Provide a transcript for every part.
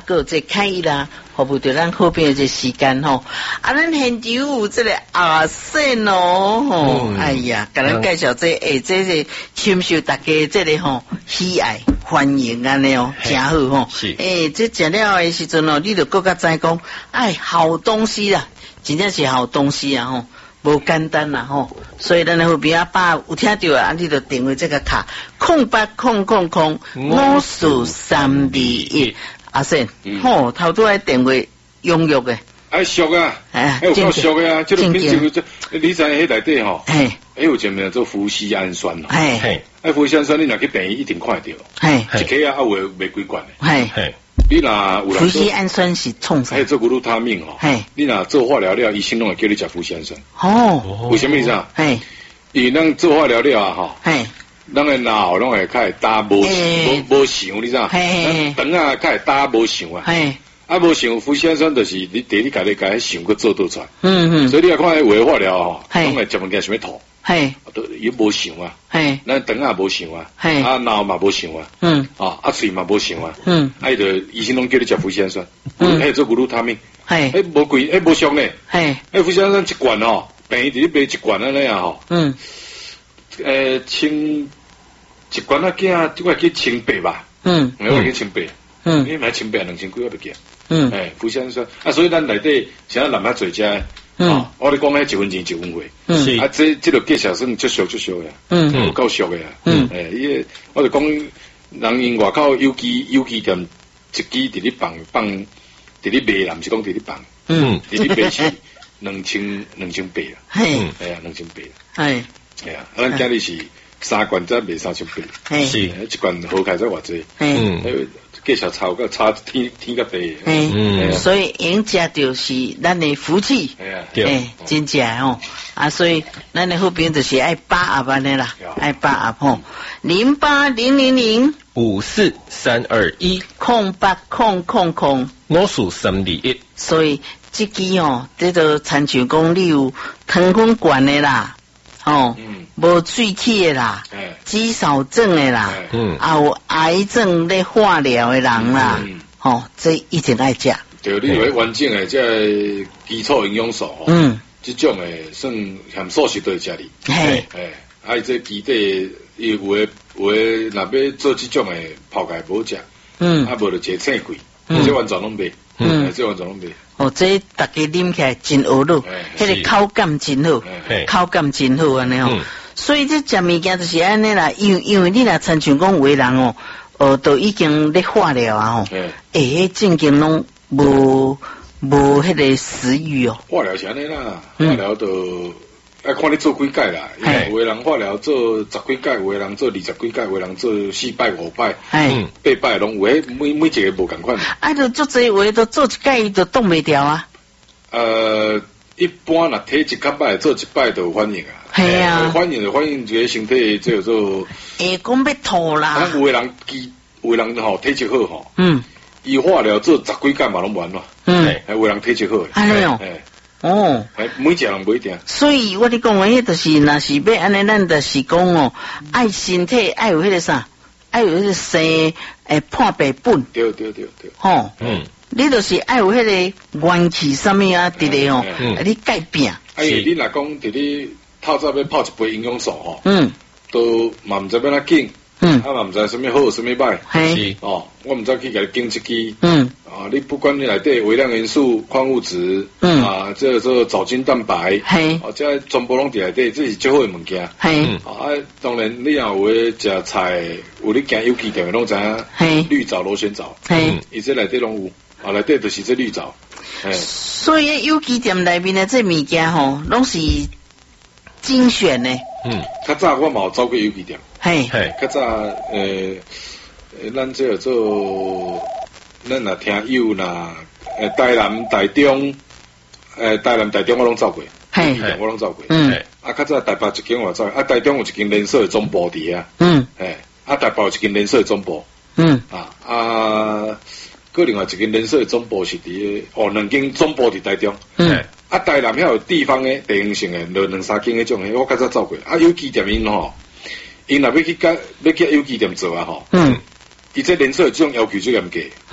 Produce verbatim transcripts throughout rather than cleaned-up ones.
个这开一啦，服务着咱后边这时间吼。啊，咱现场有这个阿信哦，吼、嗯，哎呀，甲咱介绍这，诶、嗯，这是深受大家这个吼喜爱欢迎安尼哦，真好吼。 是， 诶、欸，这食了的时阵哦，你就更加知讲，哎，好东西啦，真正是好东西啊吼。无简单啦吼，所以咱后边啊把有听到啊，你就电话这个卡空八空空空五四三二一，阿信，吼头拄个电话踊跃的， 哎俗啊，哎有够俗的啊，这个品质这你知迄内底吼，哎，哎有一名做氟西氨酸咯，哎，哎氟西氨酸你若去病院一定看得到，哎，一颗啊啊有卖几罐的，哎。你若有氟西氨酸是创啥？ 还有做骨鲁他命哦。嘿，你若做化疗了，医生拢会叫你食氟西氨酸。 哦， 为什么意思啊？嘿，因为咱做化疗了啊，吼，嘿，咱的脑拢会开始打无无无想，你知道？嘿，肠啊开始打无想啊。嘿，啊无想氟西氨酸就是你第你家己家想去做倒出来。嗯嗯。所以你若看迄化疗吼，拢会食物件想要吐。嘿，都伊无想啊，嘿，咱肠也无想啊，嘿，啊脑嘛无想啊，嗯，啊啊嘴嘛无想啊，嗯，啊伊就医生拢叫你食氟西氨酸，嗯，还有做骨鲁他命，嘿，诶无贵，诶无俗呢，嘿，诶氟西氨酸一罐吼，病院伫咧卖一罐安尼啊吼，嗯，诶千一罐啊囝，即个叫千八吧，嗯，我叫千八，嗯，你买千八两千几我袂记，嗯，诶氟西氨酸，啊所以咱内底现在南海做食。嗯，哦、我哋讲咧一分钱一分货，嗯，啊，这这个介绍算足俗足俗嘅，嗯，有够俗嘅啊，嗯，诶、欸，伊，我就讲，人因外口有机有机店一支伫咧放放，伫咧卖啦，毋是讲伫咧放，嗯，伫咧卖是两千两千八啦，系，系啊，两千八，系，系啊，咱今日是三罐则卖三千八，是，一罐好开则偌济，嗯。介绍差个差天天个地， 嗯，所以赢家就是咱的福气，哎，真正哦，啊，所以咱的后边就是爱把握安尼啦，爱把握吼，零八零零零五四三二一空八空空空五四三二一， 所以这支哦，这个参像讲你有糖分高的啦。哦，无水气的啦，肌少症的啦，嗯，啊有癌症咧化疗的人啦，哦，这一定爱食。 对，你为完整的这基础营养素，嗯，这种的算含素食都会食哩，嘿，哎，啊，这基底有诶有诶，若要做这种的泡盖无食，嗯，啊，无就食青桂，这完全拢袂，嗯，这完全拢袂。 哦，这大家啉起来真好咯，迄个口感真好，口感真好安尼哦。所以这食物件就是安尼啦，因为因为你若参像讲有的人哦，呃，都已经咧化疗啊吼，诶，正经拢无无迄个食欲哦。 化疗是安尼啦，化疗都爱看你做几届啦，因为有的人化疗做十几届，有的人做二十几届，有的人做四摆五摆，嗯，八摆拢有诶，每每一个无共款。 啊，就做这话都做一届就冻袂掉啊。 呃，一般若体质较歹，做一摆就有反应啊。系啊，反应就反应一个身体叫做。 诶，讲要吐啦。 啊，有的人基，有的人吼体质好吼，嗯，伊化疗做十几届嘛拢完咯，嗯，还有的人体质好。 安尼哦。哦， 每一个人不一定。 所以我咧讲诶，迄就是若是要安尼，咱就是讲哦，爱身体爱有迄个啥，爱有迄个生诶破病本。 对对对对。 吼，嗯，你就是爱有迄个元气什么啊，伫咧哦，你改变。 哎，你若讲伫咧透早要泡一杯营养素吼，嗯，都嘛毋知要哪紧。嗯，啊嘛毋知什么好，什么歹，是哦，我毋知去甲你经一支，嗯，啊，你不管你内底微量元素、矿物质，嗯，啊，这个做藻菌蛋白，嘿，哦，这全部拢伫内底，这是最好的物件，嘿，啊，当然你若有诶食菜，有你行有机店拢知影，嘿，绿藻、螺旋藻，嘿，伊这内底拢有，啊，内底就是这绿藻， 嘿，所以有机店内面的这物件吼，拢是精选的， 嗯，较早我嘛有走过有机店。嘿，较早诶诶，咱这个做，咱若听友啦，诶，台南、台中，诶，台南、台中我拢走过，嘿，我拢走过，嗯，啊，较早台北一间我走，啊，台中有一间连锁的总部伫啊，嗯，诶，啊，台北有一间连锁的总部，嗯，啊啊，个另外一间连锁的总部是伫哦，两间总部伫台中，嗯，啊，台南遐有地方的地方性的，两两三间迄种的，我较早走过，啊，有机店因吼。因若要去甲要去有机店做啊吼，嗯，伊这连锁这种要求最严格，嗯，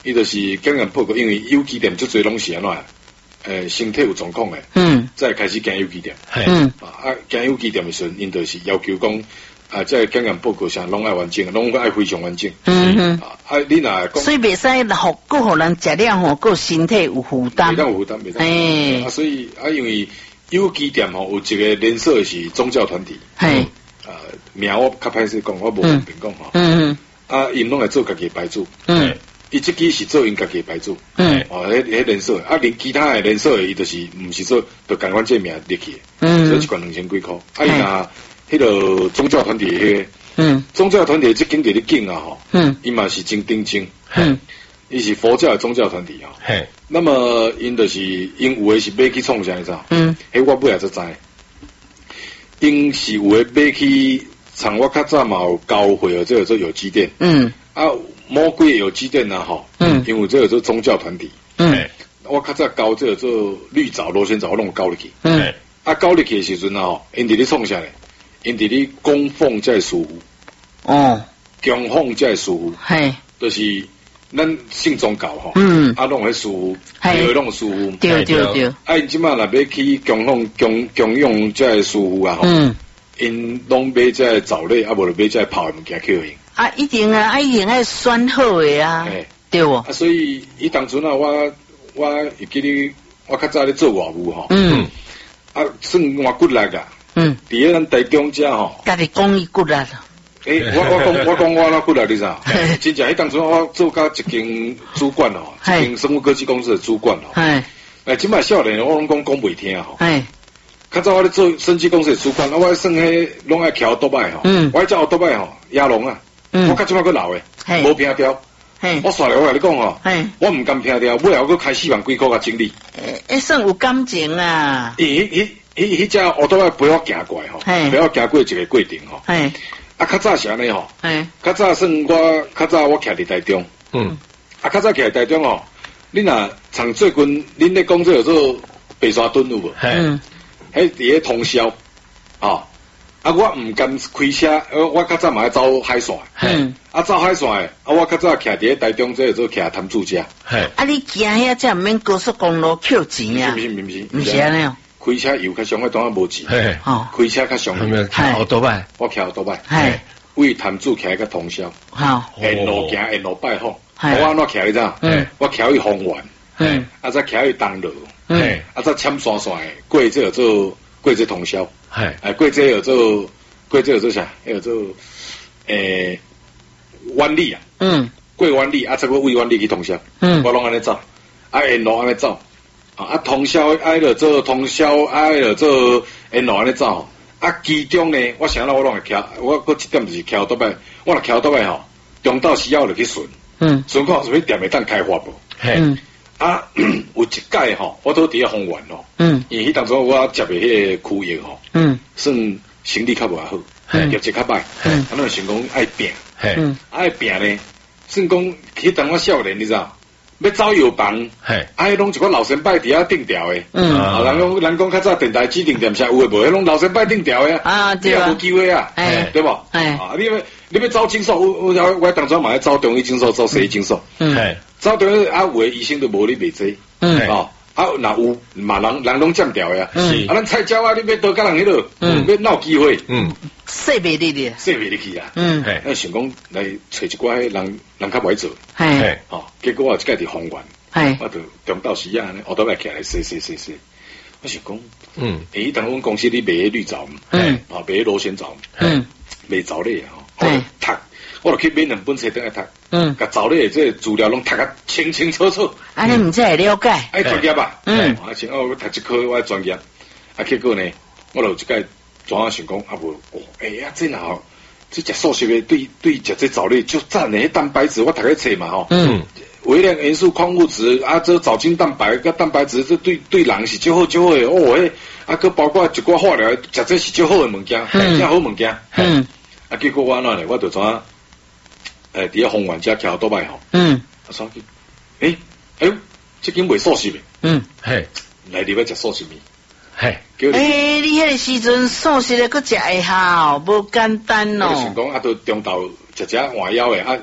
伊就是检验报告，因为有机店足侪拢是安怎？诶，身体有状况诶， 嗯， 再开始行有机店， 嗯， 啊，行有机店诶时阵，因就是要求讲，啊，这检验报告上拢爱完整，拢爱非常完整， 嗯嗯， 啊，你若讲， 所以袂使互个互人食了吼，个身体有负担， 袂当有负担，袂当， 诶， 啊，所以啊，因为有机店吼有一个连锁是宗教团体， 嘿， 呃，名我较歹势讲，我无方便讲吼， 嗯嗯， 啊，因拢会做家己牌子， 嗯。 伊即支是做因家己牌子， 嗯， 哦，迄迄连锁，啊，连其他诶连锁诶，伊就是毋是做，就共阮这名入去， 嗯， 所以一罐两千几箍，啊，伊若迄个宗教团体迄个， 嗯， 宗教团体即间伫咧景啊吼， 嗯， 伊嘛是真顶尖， 嗯， 伊是佛教诶宗教团体吼， 嘿， 那么因就是因有诶是买去创啥，你知道？ 嗯， 迄我尾仔才知，因是有诶买去，像我较早嘛有交会哦，这个做有机店， 嗯， 啊。魔鬼有机店呐，吼，嗯，因为这个做宗教团体， 嗯， 我较早教这个做绿藻、螺旋藻，我拢教入去， 嗯， 啊，教入去的时阵啊，吼，因伫咧创啥咧？因伫咧供奉这师傅， 哦， 供奉这师傅， 嘿， 就是咱信宗教吼， 嗯， 啊，拢迄师傅， 嘿， 拢师傅， 对对对， 啊，因即马若要去供奉、供供养这师傅啊，吼，嗯，因拢买这藻类，啊，无就买这泡的物件去用。 啊，一定啊，啊，一定爱选好诶啊，对不？ 啊，所以伊当初啊，我我会记得我较早咧做外务吼，嗯，啊，算换骨力啊，嗯，伫咧咱台中遮吼， 家己讲伊骨力啦。 诶，我我讲我讲我那骨力你知道？真正迄当初我做到一间主管吼，一间生物科技公司的主管吼，哎，诶，即摆少年我拢讲讲袂听吼，哎，较早我咧做生技公司的主管，啊，我算迄拢爱骑倒摆吼，嗯，我迄只倒摆吼，亚龙啊。我较即摆佫老诶，无拼掉。我刷来我甲你讲吼，我毋甘拼掉，尾后佫开四万几箍甲整理。 诶，算有感情啊！ 伊迄迄迄只乌倒来陪我行过吼，陪我行过一个过程吼。啊，较早是安尼吼，较早算我较早我徛伫台中，嗯，啊，较早徛伫台中吼，你若从最近恁咧讲这个做白沙墩有无？嗯，迄伫咧通宵，哦。啊，我毋甘开车，我较早嘛爱走海线，嗯，啊走海线诶，啊我较早徛伫咧台中这做徛潭子遮， 系，啊你行遐则毋免高速公路扣钱啊？ 毋是毋是毋是， 毋是安尼哦。 开车油较上海当然无钱，嘿，哦，开车较上， 徛后倒摆， 我徛后倒摆， 系， 为潭子徛个通宵，好，沿路行沿路拜访，我安怎徛去咋？嗯，我徛去丰原，嗯，啊再徛去东路，嗯，啊再签山线诶，过这个做过这通宵。系，哎，过这有做，过这有做啥？有做，诶，湾里啊，嗯，过湾里啊，再个为湾里去通宵，嗯，我拢安尼走，啊，沿路安尼走，啊，通宵挨着做通宵挨着做沿路安尼走，啊，其中呢，我想到我拢会徛，我佫一点就是徛倒摆，我若徛倒摆吼，中昼时候就去顺，嗯，顺看有啥店会当开发无？嗯。啊，有一届吼，我都伫咧丰原咯，嗯，因为迄当初我接的迄个区域吼，嗯，算生理较无好，业绩较歹，嗯，啊，咱想讲爱拼，嗯，爱拼呢，算讲迄当我少年，你知道，要走药房，系，啊，迄拢一个老神拜伫遐定调的，嗯，啊，人讲人讲较早电台指定店啥有诶无？迄拢老神拜定调的啊，对啊，无机会啊，哎，对无？哎，啊，你要你要走诊所，我我我当初嘛爱走中医诊所，走西医诊所，嗯，系。走到啊，有诶医生都无你袂济，嗯，哦，啊，若有嘛人人拢占调呀，是，啊，咱菜鸟啊，你要多甲人迄落，嗯，要闹机会，嗯， 说袂入去， 说袂入去啊，嗯，咱想讲来找一寡人人较歹做，系，哦，结果我即届伫丰原，系，我就中昼时啊，我倒来起来洗洗洗洗，我想讲，嗯，诶，当阮公司咧卖绿藻，嗯，啊，卖螺旋藻，嗯，卖藻类啊，吼，读。我就去买两本册等下读，嗯，甲藻类这资料拢读甲清清楚楚。 啊，你毋才会了解？ 爱专业吧，嗯，啊，像我读一科我专业，啊，结果呢，我就一届怎啊想讲啊无，哦，哎呀，这哪，这食素食的对对食这藻类就赞的，蛋白质我读个册嘛吼，嗯，微量元素、矿物质啊，这藻精蛋白甲蛋白质，这对对人是最好最好的哦，迄啊，佮包括一寡化疗，食这是最好的物件，真好物件，嗯，啊，结果我安怎呢？我就怎啊？诶，伫咧丰原遮徛倒摆吼，嗯，啊，所以，诶，哎呦，即间卖素食的，嗯，嘿，来入要食素食面， 嘿，诶，你迄个时阵素食的佫食会好，无简单咯。 我想讲啊，都中昼食食换枵的啊，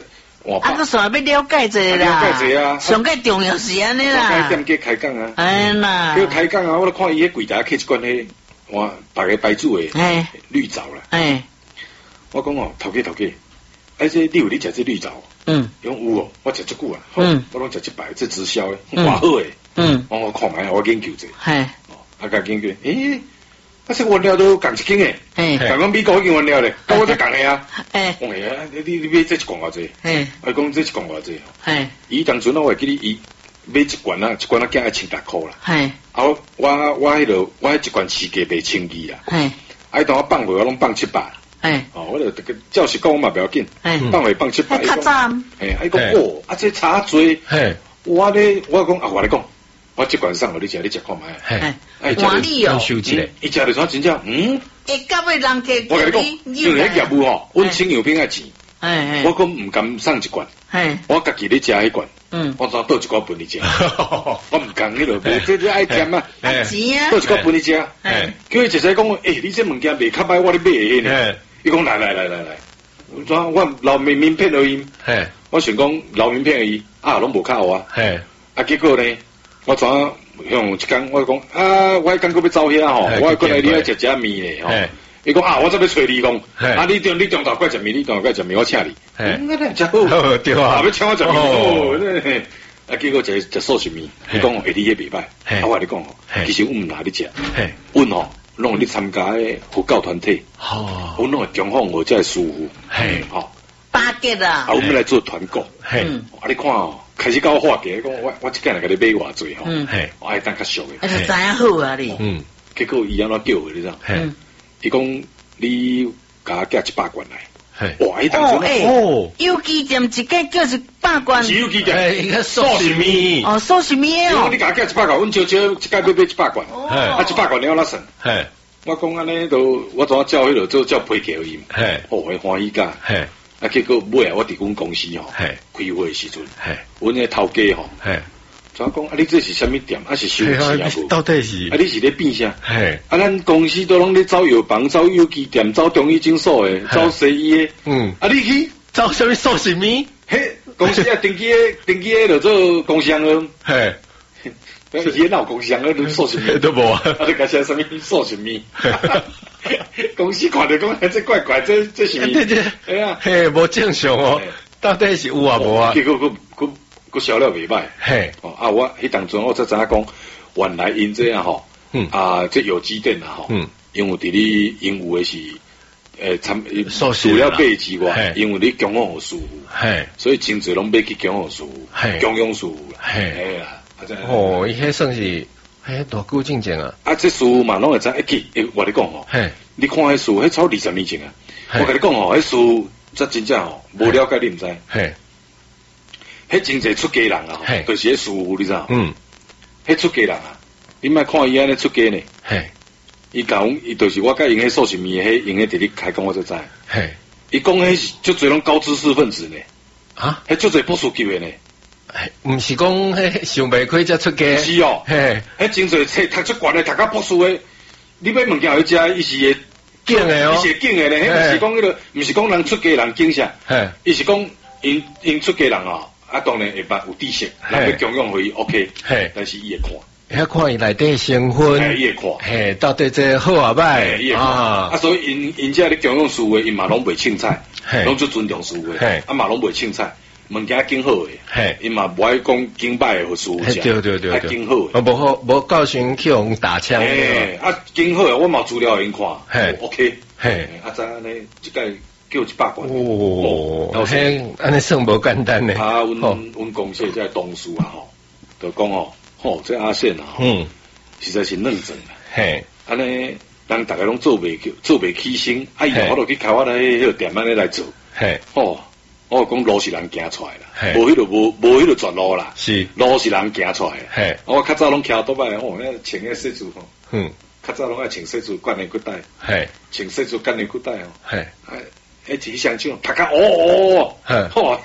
啊，个啥要了解者啦， 了解者啊， 上个重要是安尼啦。 店家开讲啊， 哎啦， 叫开讲啊，我看伊迄柜台刻一罐迄，我大个白煮诶，绿藻啦。哎，我讲哦，头家头家，哎，这你有你食这绿藻？嗯，讲有哦，我食足久啊。嗯，我拢食一排，这直销诶，偌好诶。嗯，我我看卖，我研究者。系，哦，啊甲研究，诶。啊！这原料都共一斤诶，共讲美国迄件原料咧，跟我这共诶啊。诶，讲诶啊，你你买这一罐偌济？诶，我讲这一罐偌济？诶，伊当初我会记你伊买一罐啊，一罐啊价要千八箍啦。系，啊我我我迄落我迄一罐市价卖千二啦。系，啊伊当我放回我拢放七百。诶，哦，我就这个照实讲我嘛不要紧，放回放七百。较早。诶，啊伊讲哦，啊这差多。嘿，我咧我讲啊，我来讲。我即罐送互你食，你食看卖。嘿，哎， 换你哦， 收一个，伊食着啥真正，嗯， 会甲尾人家， 我甲你讲，因为迄业务吼，阮请药品爱钱，哎，我讲毋甘送一罐，哎，我家己咧食迄罐，嗯，我怎倒一罐分你食，我毋甘迄落，这这爱甜啊，钱啊，倒一罐分你食，哎，叫伊一使讲，诶，你这物件卖较歹，我咧买迄呢，伊讲来来来来来，怎我留名名片而已，嘿，我想讲留名片而已，啊，拢无靠啊，嘿，啊，结果呢？我怎用一工，我讲啊，我迄工佫要走遐吼，我过来你爱食食面咧吼。伊讲啊，我则要找你讲，啊，你中你中昼过食面，你中昼过食面，我请你。嗯，那真好，对啊，要请我食面哦。啊，结果食食素食面，伊讲下你迄袂歹，啊，我你讲吼，其实阮毋哪咧食，阮吼拢咧参加诶佛教团体，哦，阮拢会供奉我这师傅，嘿，吼， 八戒啦， 啊，我们来做团购，嘿，啊，你看哦。开始甲我画价，讲我我即间来甲你买偌济吼，我爱当较俗诶。 啊，就知影好啊你。 嗯，结果伊安怎叫诶，你知？嗯，伊讲你甲我寄一百罐来。哇，伊当初哦，有机店一间叫一百罐。 是有机店， 伊个素食面。 哦，素食面哦。你甲我寄一百罐，阮悄悄一间要买一百罐，啊，一百罐你要哪算？嘿，我讲安尼都，我怎叫迄落做叫批价而已。嘿，哦，欢喜甲。嘿。啊！结果尾啊，我伫阮公司吼，开会诶时阵，阮诶头家吼，怎讲？啊，你这是啥物店？啊，是收钱啊？无？ 到底是？ 啊，你是咧变啥？啊，咱公司都拢咧走药房、走有机店、走中医诊所诶，走西医诶。嗯，啊，你去走啥物素食面？ 嘿，公司啊，登记诶，登记诶，就做工商咯。嘿，伊闹工商诶，都素食面都无啊？ 啊，你讲啥物素食面？公司看着讲，这怪怪，这这是对对，哎呀，嘿，无正常哦，到底是有啊无啊？ 结果佫佫佫销了袂歹，嘿，哦啊，我迄当阵我才知影讲，原来因这样吼，嗯啊，这有机店啊吼，嗯，因为伫你因有诶是，诶，参主要买之外，因为你供养师傅，嘿，所以真侪拢买去供养师傅，嘿，供养师傅，嘿，哎呀， 哦，伊迄算是。嘿，大久进前啊！ 啊，这师傅嘛，拢会知一记，我你讲吼，嘿，你看迄师傅，迄超二十年前啊，我甲你讲吼，迄师傅则真正吼，无了解你毋知，嘿，迄真侪出家人啊，嘿，就是迄师傅，你知道？嗯，迄出家人啊，你莫看伊安尼出家呢，嘿，伊讲伊就是我甲因迄素食面迄用迄伫咧开讲我才知，嘿，伊讲迄是足侪拢高知识分子呢，啊，迄足侪博士级诶呢。 毋是讲迄想袂开才出家， 是哦，嘿，迄真侪册读出悬诶，读到博士诶，你买物件去食，伊是会敬诶哦， 伊是会敬诶咧，迄毋是讲迄个，毋是讲人出家人敬啥，嘿，伊是讲因因出家人哦，啊当然会捌有知识，人要供养互伊 OK，嘿，但是伊会看， 遐看伊内底成分， 伊会看， 嘿，到底这好啊歹， 伊会看，啊所以因因遮咧供养师傅诶，因嘛拢袂凊彩，拢最尊重师傅诶，啊嘛拢袂凊彩。物件经好诶，嘿，伊嘛无爱讲经歹诶，互师傅食， 对对对， 啊经好诶，无好无教训去互打枪， 嘿，啊经好诶，我嘛资料互因看，嘿 ，OK，嘿，啊再安尼即个叫一百罐， 哦，嘿，安尼算无简单诶， 啊，阮阮公司即个同事啊吼，就讲吼，吼这阿宪啊，嗯，实在是认真啊，嘿，安尼人逐个拢做袂做袂起身，啊以后我就去开我咧迄个店安尼来做，嘿，吼。我讲路是人行出来啦，无迄度无无迄度绝路啦，是路是人行出来。嘿，我较早拢徛倒摆，吼，那穿个西装吼，嗯，较早拢爱穿西装管内裤带，嘿，穿西装管内裤带哦，嘿，哎，迄一箱酒，拍甲哦哦，嘿，吼，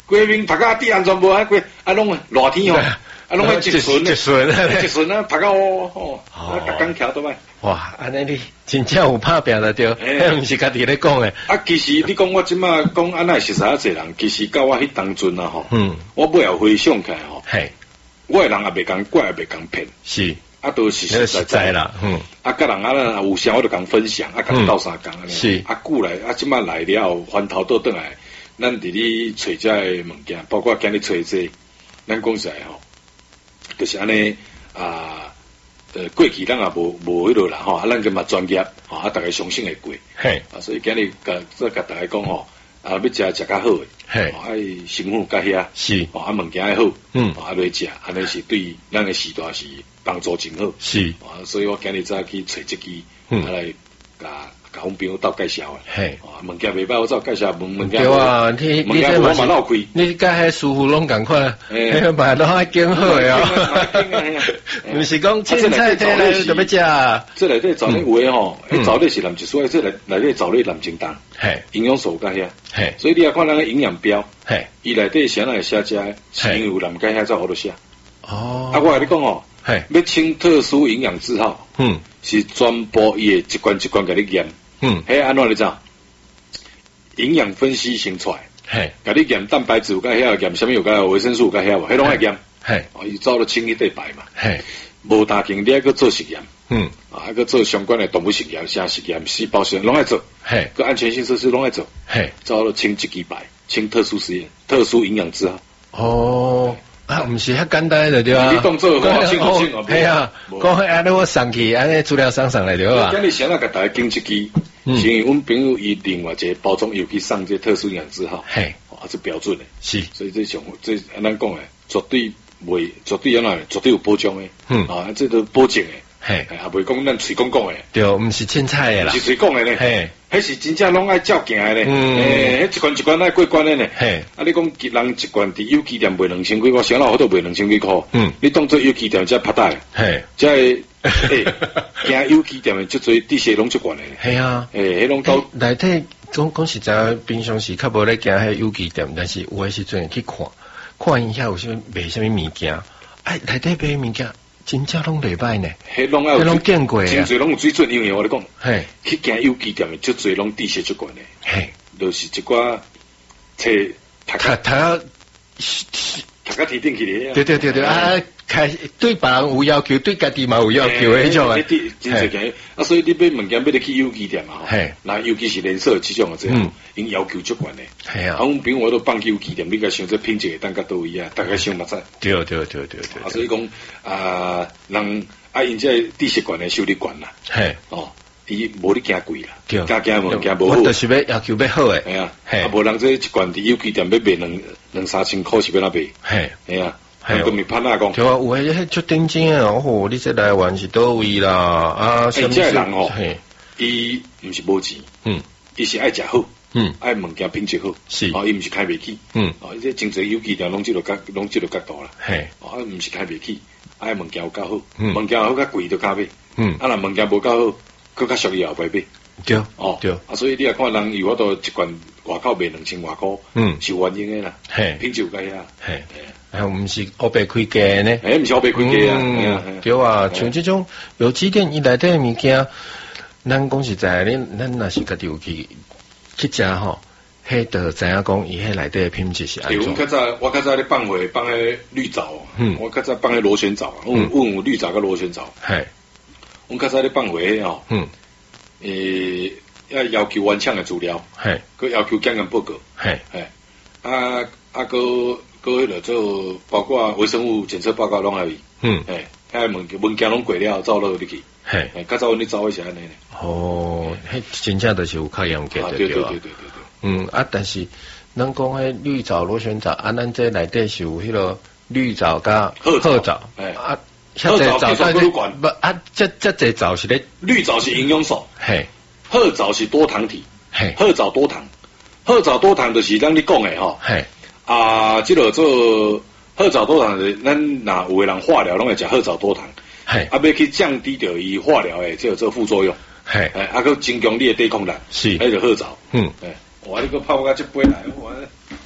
规面读甲地安全无啊，规啊拢热天吼，啊拢爱积水，积水，积水啊，读甲哦吼，啊，逐工徛倒来。 哇，安尼你真正有拍拼了对，迄毋是家己咧讲诶。 啊，其实你讲我即马讲安那熟悉啊，侪人，其实到我迄当阵啊吼，嗯，我尾后回想起来吼，嘿，我诶人也袂讲怪，也袂讲骗，是，啊，都是实实在在啦，嗯，啊，甲人啊咧有啥我就讲分享，啊，讲斗相共安尼，是，啊，久来啊，即马来了，翻头倒转来，咱伫咧找遮诶物件，包括今日找这，咱讲实吼，就是安尼啊。呃，过去咱也无无迄落啦吼，啊，咱个嘛专业，吼，啊，大家相信会过，嘿，啊，所以今日甲再甲大家讲吼，啊，要食食较好诶，嘿，爱成分较遐，是，哦，啊，物件爱好，嗯，啊，来食，安尼是对咱个时代是帮助真好，是，啊，所以我今日再去找一支，嗯，啊来甲。甲阮朋友斗介绍诶，嘿，物件袂歹，我走介绍物物件。对啊，你你这嘛是，你甲迄师傅拢共款，迄嘛拢爱经好诶哦。毋是讲凊彩摕来就要食。这内底早咧有诶吼，迄早咧是蓝紫苏，这内内底早咧蓝精蛋，嘿，营养素甲遐，嘿，所以你也看咱个营养标，嘿，伊内底啥会写遮，是因为有蓝介遐才好多写。哦，啊，我甲你讲哦，嘿，要称特殊营养字号，嗯，是全部伊诶一关一关甲你验。嗯，迄安怎你知？营养分析先出来，嘿，甲你验蛋白质有甲遐，验啥物有甲维生素有甲遐无？迄拢爱验，嘿，哦，伊走了清一对白嘛，嘿，无大劲你还搁做实验，嗯，啊，还搁做相关的动物实验、啥实验、细胞实验拢爱做，嘿，搁安全性测试拢爱做，嘿，走了清一支白，清特殊实验、特殊营养字号，哦。啊，毋是遐简单的对啊！你动作好清好清哦，系啊，讲安尼我送去，安尼资料送上来对啊。今日先来甲大家讲一支，是因为阮朋友伊另外一个包装又去上这特殊营养字号，嘿，啊，这标准的，是，所以这种这咱讲诶，绝对袂，绝对安那，绝对有保障诶，嗯，啊，这都保证诶。嘿，也袂讲咱嘴讲讲诶，对，毋是凊彩诶啦，是嘴讲诶咧，嘿，迄是真正拢爱照行诶咧，诶，迄一关一关爱过关诶咧，嘿，啊，你讲人一关伫有机店卖两千几，我想到好多卖两千几箍，嗯，你当做有机店才拍大，嘿，即诶，行有机店诶，即做地势拢足悬诶，系啊，诶，迄拢到内底讲讲实在，平常时较无咧行迄有机店，但是有诶时阵去看，看因遐有啥卖啥物物件，哎，内底卖物件。真正拢袂歹呢，迄拢有，迄拢见过啊，真侪拢有水准，因为我咧讲，嘿，去行有机店诶，足侪拢地势足悬诶，嘿，就是一寡册读读读读个天顶去咧，对对对对啊，开对别人有要求，对家己嘛有要求迄种啊，真侪个啊，所以你买物件要得去有机店嘛，嘿，那尤其是连锁即种啊，这样，因要求足悬诶，系啊，啊，阮朋友我都放有机店，你甲想这品质当甲倒位啊，大概想捌知，对对对对对，啊，所以讲啊，人啊，因这地势悬诶，收入悬啦，嘿，哦。伊无你惊贵啦，加惊物件无好，我就是要要求要好诶，系啊，啊无人这一罐伫有机店要卖两两三千块是要哪卖？系，系啊，系都咪潘那讲，对啊，有诶迄足顶尖诶，哦，你这来玩是倒位啦，啊，什么人哦，伊毋是无钱，嗯，伊是爱食好，嗯，爱物件品质好，是，哦，伊毋是开袂起，嗯，哦，伊这真侪有机店拢即落角，拢即落角度啦，嘿，哦，毋是开袂起，爱物件有够好，物件好较贵就加买，嗯，啊，若物件无够好。更较俗伊后摆买，对，哦，对，啊，所以你也看人有法度一罐外口卖两千外箍，嗯，是原因诶啦，嘿，品质有介遐，嘿，哎，毋是黑白开价呢，哎，毋是黑白开价啊，对啊，像这种有机店伊内底诶物件，咱讲实在，恁咱若是家己有去去食吼，迄就知影讲伊迄内底诶品质是安怎。对，我较早我较早咧放货放迄绿藻，嗯，我较早放迄螺旋藻，嗯，问有绿藻甲螺旋藻，嘿。阮较早咧放货吼，嗯，诶，要要求完整诶资料，嘿，佮要求检验报告，嘿，嘿，啊啊，佮佮迄个做包括微生物检测报告拢爱伊，嗯，嘿，遐物物件拢过了，走落入去，嘿，较早阮咧走诶是安尼咧。哦，迄真正就是有较严格的对吧？对对对对对。嗯啊，但是咱讲迄绿藻、螺旋藻，啊，咱这内底是有迄个绿藻甲褐藻，哎啊。褐藻技术不如管不啊，这这这藻是咧，绿藻是营养素，嘿，褐藻是多糖体，嘿，褐藻多糖，褐藻多糖就是咱你讲诶吼，嘿，啊，即个做褐藻多糖是咱若有诶人化疗拢会食褐藻多糖，嘿，啊，要去降低掉伊化疗诶即个做副作用，嘿，哎，啊，佮增强你诶抵抗力，是，迄个褐藻，嗯，哎，我你个泡甲即杯来，我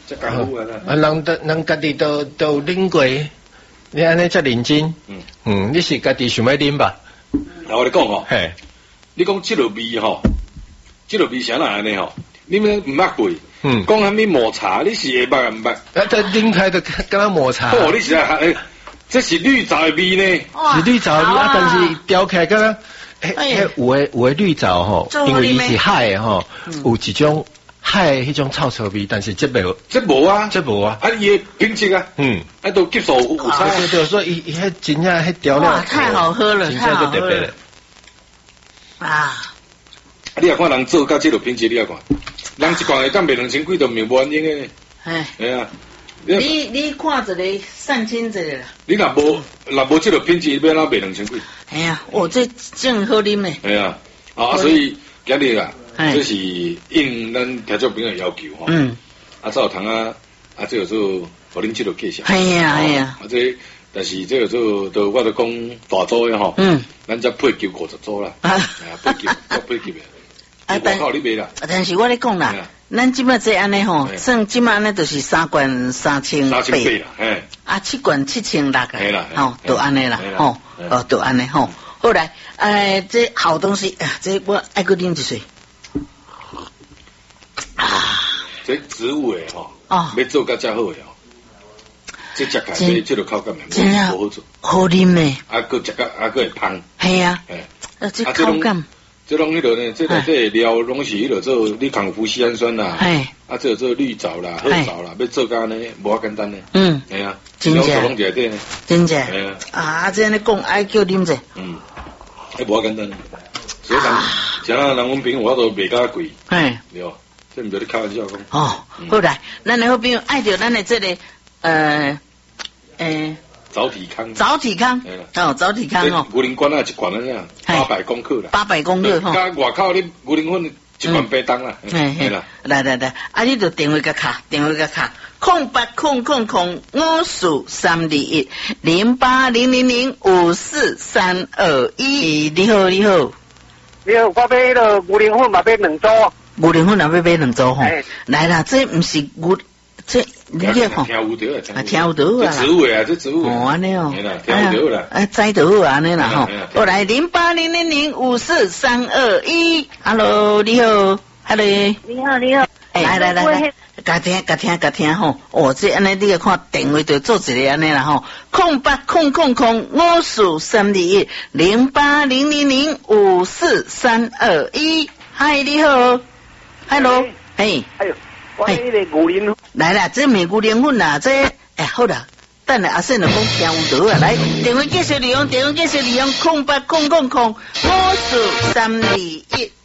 这功夫啊！ 啊，人都人家己都都啉过，你安尼才认真。嗯嗯，你是家己想要啉吧？ 那我你讲吼，嘿，你讲这个味吼，这个味啥那安尼吼？你们唔捌过？嗯，讲虾米抹茶，你是会捌唔捌？ 啊，这啉开都跟他抹茶。 哦，你是啊，诶，这是绿藻的味呢？ 是绿藻的味啊，但是雕起来跟他，诶诶，有诶有诶绿藻吼，因为伊是海的吼，有一种。海迄种臭臭味，但是这无， 这无啊， 这无啊， 啊伊的品质啊，嗯，啊都急速有差， 对对，所以伊伊迄真正迄调料太好喝了，太好喝了啊！ 你也看人做甲这个品质，你也看，人一罐会当卖两千几都没无原因的，哎，系啊， 你你看一个散清一个啦， 你若无若无这个品质，要哪卖两千几？ 哎呀，我这正好啉的， 系啊，啊所以今日啊。这是应咱听众朋友要求吼，嗯，啊，早堂啊，啊，这个做互恁即个介绍， 系啊系啊， 啊这，但是这个做都我都讲大组的吼，嗯，咱才配球五十组啦，啊，配球，我配球的，啊，但靠你卖啦， 但是我咧讲啦，咱即摆这安尼吼，算即摆安尼就是三罐三千八，三千八啦，哎，啊，七罐七千六个，系啦，吼，都安尼啦，吼，哦，都安尼吼，后来，哎，这好东西，这我爱搁啉一水。 啊，这植物诶吼，哦，要做甲遮好诶吼，这食起来这个口感真啊，好做，好啉诶， 啊，佮食甲啊，佮会芳， 系啊，诶，啊，这口感， 这拢迄个呢，这个这料拢是迄个做你抗脯西氨酸啦，系，啊，这个做绿藻啦、褐藻啦，要做甲呢，无遐简单呢，嗯，系啊， 真正， 拢在底呢， 真正，系啊，啊，这样你讲爱叫啉者， 嗯，迄无遐简单，所以人，像咱人阮朋友我都卖甲贵，系，对。这唔对你开玩笑讲。 哦，好来，咱的好朋友爱着咱的这个呃诶， 早体康， 早体康，哦，早体康哦。 牛奶罐啊，一罐啊，样八百公克啦， 八百公克哈。 加外口你牛奶粉一罐八当啦， 系啦，来来来，啊，你就电话个卡，电话个卡，空八空空空五四三二一零八零零零五四三二一。你好，你好， 你好，我买了牛奶粉嘛，买两组。 牛奶粉若要买两组吼，来啦，这毋是牛，这你个吼， 听有得啊，听有得啊， 这植物啊，这植物哦，安尼哦， 听有得啦， 啊，知道啊，安尼啦吼，我来零八零零零五四三二一 ，Hello， 你好 ，Hello， 你好，你好， 来来来来，甲听甲听甲听吼，哦，这安尼你个看电话就做一个安尼啦吼，空八空空空五四三二一零八零零零五四三二一，嗨，你好。Hello， 嘿， 哎呦，我迄个牛奶粉来啦，这美牛奶粉啦，这哎好啦，等下阿婶就讲听有得啊，来电话继续利用，电话继续利用空八空空空五四三二一。